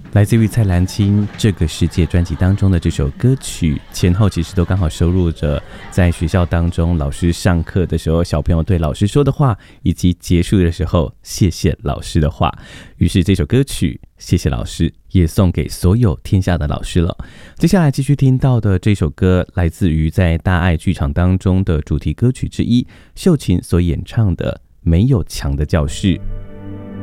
来自于蔡澜清《这个世界》专辑当中的这首歌曲，前后其实都刚好收录着在学校当中老师上课的时候小朋友对老师说的话，以及结束的时候谢谢老师的话。于是这首歌曲谢谢老师也送给所有天下的老师了。接下来继续听到的这首歌来自于在大爱剧场当中的主题歌曲之一，秀琴所演唱的《没有墙的教室》。